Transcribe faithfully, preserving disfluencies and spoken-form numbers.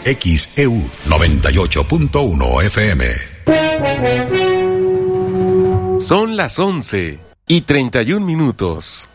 X E U noventa y ocho punto uno F M. Son las once y treinta y un minutos.